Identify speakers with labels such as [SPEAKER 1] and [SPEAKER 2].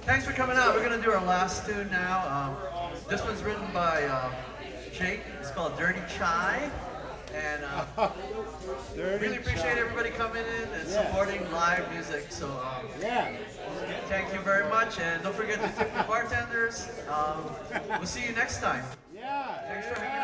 [SPEAKER 1] Thanks for coming out. We're going to do our last tune now. This one's written by Jake. It's called Dirty Chai. And really appreciate everybody coming in and supporting live music. So thank you very much. And don't forget to tip your bartenders. We'll see you next time.
[SPEAKER 2] Yeah.
[SPEAKER 1] Thanks for hanging out.